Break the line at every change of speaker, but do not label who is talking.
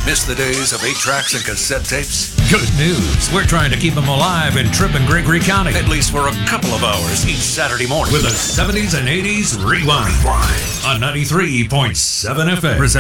Miss the days of 8-tracks and cassette tapes?
Good news. We're trying to keep them alive in Tripp and Gregory County.
At least for a couple of hours each Saturday morning.
With a 70s and 80s rewind. On 93.7 FM.